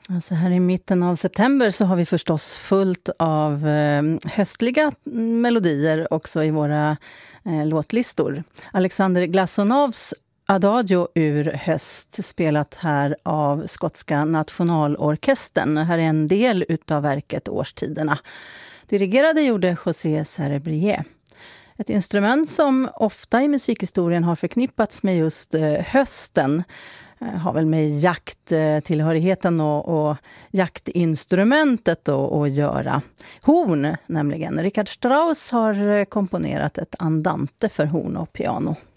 Alltså här i mitten av september så har vi förstås fullt av höstliga melodier också i våra låtlistor. Alexander Glasonovs Adagio ur höst, spelat här av skotska nationalorkestern. Här är en del utav verket Årstiderna. Dirigerade gjorde José Cerebrier. Ett instrument som ofta i musikhistorien har förknippats med just hösten. Har väl med jakttillhörigheten och jaktinstrumentet att göra. Horn nämligen. Richard Strauss har komponerat ett andante för horn och piano.